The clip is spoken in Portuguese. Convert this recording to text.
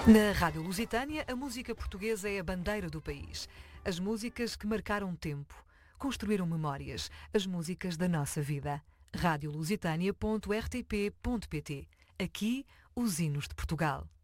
Na Rádio Lusitânia, a música portuguesa é a bandeira do país. As músicas que marcaram tempo, construíram memórias, as músicas da nossa vida. radiolusitania.rtp.pt. Aqui, os hinos de Portugal.